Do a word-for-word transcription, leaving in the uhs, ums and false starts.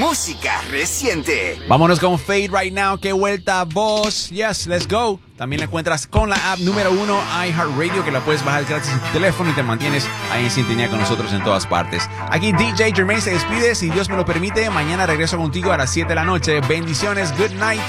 música reciente. Vámonos con Fade Right Now, que vuelta voz. Yes, let's go. También la encuentras con la app número uno, iHeartRadio, que la puedes bajar gratis en tu teléfono y te mantienes ahí en sintonía con nosotros en todas partes. Aquí D J Jermaine se despide. Si Dios me lo permite, mañana regreso contigo a las siete de la noche. Bendiciones. Good night.